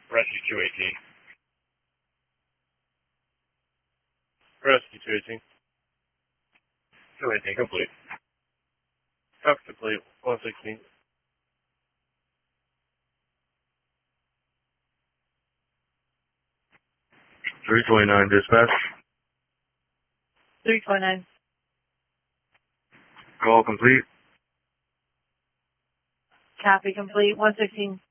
Rescue 218. Rescue 218. 218 complete. Talk complete. 116. 329 dispatch. 329. Call complete. Copy complete. 116.